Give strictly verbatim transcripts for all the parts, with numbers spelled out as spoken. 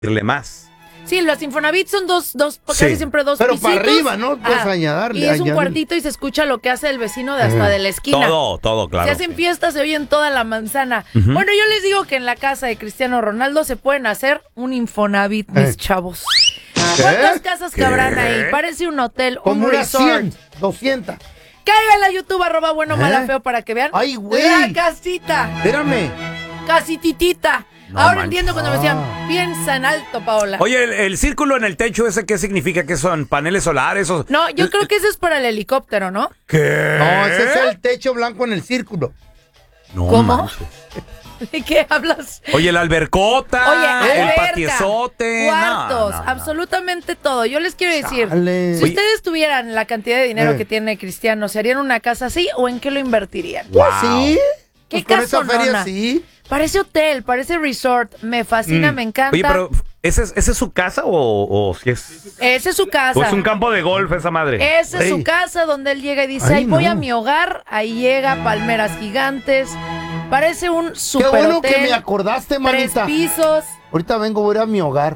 más. Sí, los Infonavit son dos, dos sí. casi siempre dos Pero pisitos. Pero para arriba, ¿no? Puedes añadirle. Y es un cuartito y se escucha lo que hace el vecino de hasta uh-huh. de la esquina. Todo, todo, claro. Se hacen fiestas, se oye en toda la manzana. Uh-huh. Bueno, yo les digo que en la casa de Cristiano Ronaldo se pueden hacer un Infonavit, mis eh. chavos. ¿Qué? ¿Cuántas casas ¿Qué? cabrán ahí? Parece un hotel, Como un resort. cien, doscientas. Cáiganle a YouTube, arroba bueno, ¿Eh? mala, feo, para que vean. ¡Ay, güey! La casita. Espérame. Casititita. No Ahora manches. entiendo cuando me decían, piensa en alto, Paola. Oye, el, el círculo en el techo, ¿ese qué significa? ¿Qué son? ¿Paneles solares? O... No, yo creo que ese es para el helicóptero, ¿no? ¿Qué? No, ese es el techo blanco en el círculo. No, ¿Cómo? Manches. ¿De qué hablas? Oye, la albercota, Oye, el alberca, patiezote. cuartos, no, no, no. absolutamente todo. Yo les quiero decir, Chale. si ustedes tuvieran la cantidad de dinero eh. que tiene Cristiano, ¿se harían una casa así o en qué lo invertirían? Wow. ¿Sí? ¿Qué pues con esa feria sí? Parece hotel, parece resort. Me fascina, mm. me encanta. Oye, pero ¿ese es, ese es su casa o, o si es...? Ese es su casa. ¿O es un campo de golf esa madre? Esa es Ey. su casa donde él llega y dice, ahí no. voy a mi hogar. Ahí llega, palmeras gigantes. Parece un super Qué bueno hotel, que me acordaste, manita. Tres pisos. Ahorita vengo, voy a ir a mi hogar.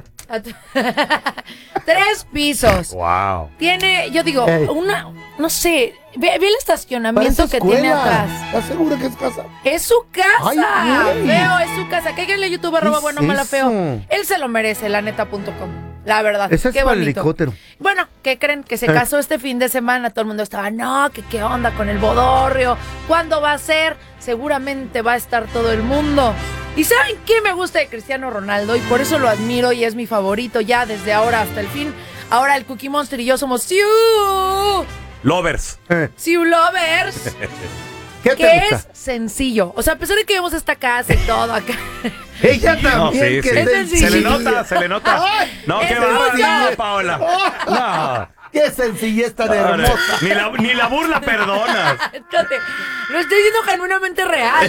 Tres pisos. Wow. Tiene, yo digo, Ey. una, no sé, ve, ve el estacionamiento Parece que escuela. tiene atrás. ¿Estás segura que es casa? Es su casa. Ay, Feo, es su casa. Cáiganle a YouTube, arroba bueno, es mala, feo. Él se lo merece, la neta punto com. La verdad. Ese es qué para el bonito. helicóptero. Bueno, ¿qué creen? Que se eh. casó este fin de semana. Todo el mundo estaba, no, que qué onda con el bodorrio. ¿Cuándo va a ser? Seguramente va a estar todo el mundo. ¿Y saben qué me gusta de Cristiano Ronaldo? Y por eso lo admiro y es mi favorito ya desde ahora hasta el fin. Ahora el Cookie Monster y yo somos Siu Lovers. Eh. Siu Lovers. ¿Qué te que gusta? es sencillo. O sea, a pesar de que vemos esta casa y todo acá. Ella también. No, sí, que sí. Es sencillo. Se le nota, se le nota. Ay, no, es qué bárbaro, Paola. No. Qué sencillez tan hermosa. Ni la, ni la burla perdonas. Espérate, lo estoy diciendo genuinamente real.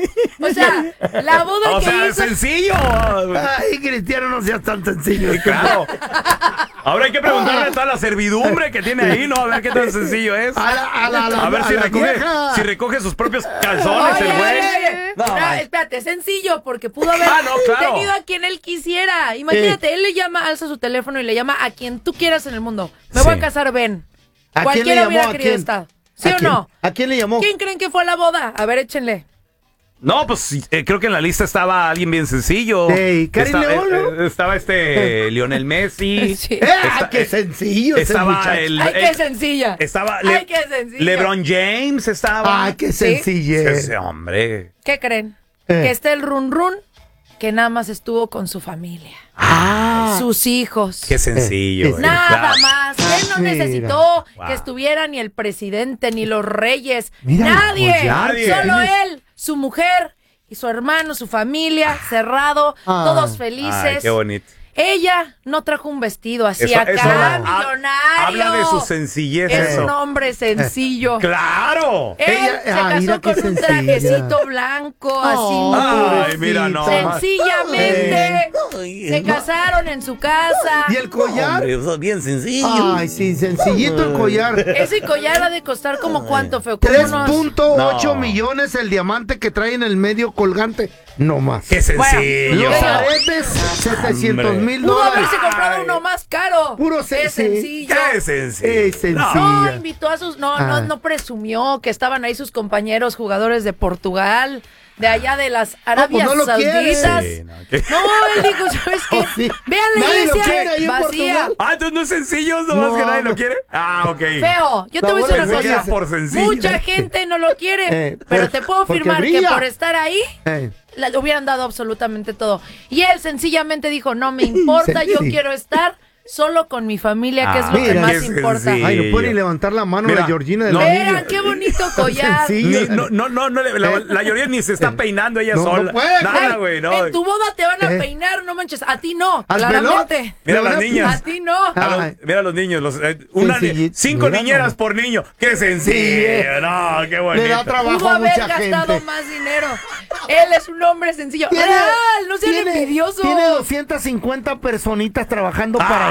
O sea, la boda o que sea, hizo... sencillo. Ay, Cristiano, no seas tan sencillo. Claro. Ahora hay que preguntarle a toda la servidumbre que tiene ahí, ¿no? A ver qué tan sencillo es. A, la, a, la, a, la, a ver a si, la recoge, vieja. si recoge sus propios calzones Oye, el güey. oye, oye. No, No, espérate, es sencillo porque pudo haber Ah, no, claro. tenido a quien él quisiera. Imagínate, él le llama, alza su teléfono y le llama a quien tú quieras en el mundo. Me Sí. voy a casar, ven. ¿A quién le Cualquiera llamó? hubiera ¿A querido quién? estar. ¿Sí ¿A o quién? no? ¿A quién le llamó? ¿Quién creen que fue a la boda? A ver, échenle. No, pues eh, creo que en la lista estaba alguien bien sencillo. Hey, Karim Esta- León, ¿no? eh, Estaba este Lionel Messi. Sí. ¡Eh, Está- qué eh, sencillo ese Estaba muchacho! el, Ay, qué el- sencilla. estaba Ay, Le- qué sencilla. LeBron James estaba. ¡Ay, qué sencillez! Ese hombre. ¿Qué creen? Eh. Que está el run run que nada más estuvo con su familia. ¡Ah! Sus hijos. Qué sencillo. Eh, güey. Nada Claro. más. Él no Mira. necesitó Wow. que estuviera ni el presidente, ni los reyes. Mira, Nadie. pues ya, Nadie. Solo tienes- él, su mujer y su hermano, su familia, cerrado, Ah. todos felices. Ay, qué bonito. Ella no trajo un vestido así Eso- acá, eso habla- millonario. Habla de su sencillez. Es eso. un hombre sencillo. ¡Claro! Él Ella- se ah, casó mira qué con un sencilla. trajecito blanco, así. Oh, Ay, mira pobrecito. nomás. Sencillamente se casaron en su casa. ¿Y el collar? Hombre, eso es bien sencillo. Ay, sí, sencillito el collar. Ese collar ha de costar como cuánto, feo. Como tres unos- punto ocho No. millones el diamante que trae en el medio colgante. No más. ¡Qué sencillo! Los Bueno, aretes, setecientos mil Pudo dólares. haberse comprado uno más caro. Puro Es se- sencillo. ¡Qué sencillo! Es sencillo. No, invitó a sus... No, no, Ah. no presumió que estaban ahí sus compañeros jugadores de Portugal, de allá de las Arabias pues no lo quiere. Sauditas. Sí, no, ¿qué? No, él dijo, ¿sabes qué? Oh, sí. Vean la Nadie lo quiere iglesia ahí en vacía. Portugal. Ah, entonces no es sencillo, nomás No, que nadie no. lo quiere. Ah, ok. Feo, yo te voy a decir La una bola de cosa. por sencillo. Mucha gente no lo quiere, Eh, pero por- te puedo porque afirmar que brilla. por estar ahí Eh, le hubieran dado absolutamente todo. Y él sencillamente dijo, no me importa, yo Sí. quiero estar solo con mi familia, que es Ah, lo que mira, más qué importa. sencillo. Ay, no puede ni levantar la mano Mira, la Georgina de no. la Vean, niña. qué bonito collar. Sencillo. Ni- no, no, no, no, la, la mayoría ni se está peinando ella No, no sola. puede, Nada, Ay, güey, no. en tu boda te van a Eh. peinar, no manches. A ti no, ¿Al claramente. Mira Le las van a- niñas. A ti no. A los- Ay. mira a los niños, los, eh, una, Sencillito. cinco Mira niñeras nomás. por niño. ¡Qué sencillo! No, qué Le da bonito. trabajo Pudo a haber mucha gastado gente. más dinero. Él es un hombre sencillo. Real, no sean tiene- envidiosos. Tiene doscientas cincuenta personitas trabajando Ah, para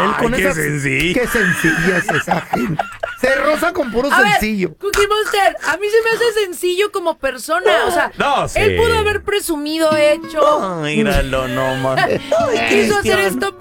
él con Ay, qué esas- sencillo. Qué sencilla es esa gente. Se roza con puro A sencillo. ver, Cookie Monster, a mí se me hace sencillo como persona. O sea, No, sí. él pudo haber presumido hecho. Míralo nomás. Quiso hacer esto,